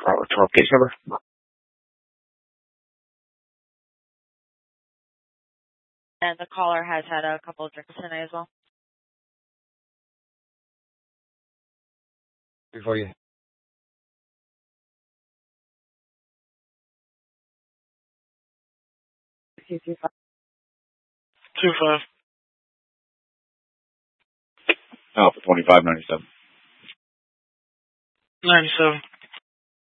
12 case number. And the caller has had a couple of drinks tonight as well. Before you. 225. 25. Oh, for 25.97. 97.